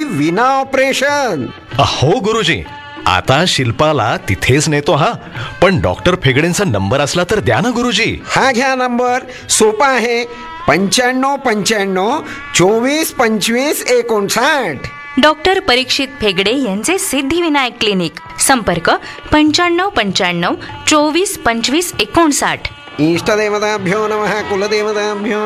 विना ऑपरेशन. हो गुरुजी, आता शिल्पाला तिथेच नेतो हा. पण डॉक्टर फेगडेंचा नंबर असला तर द्या ना गुरुजी. हा घ्या नंबर, सोपा आहे. 95-95-24-25-59. डॉक्टर परीक्षित फेगडे यांचे सिद्धिविनायक क्लिनिक. संपर्क 95-95-24-25-59. इष्टदेवताभ्यो नमः. कुलदेवताभ्यो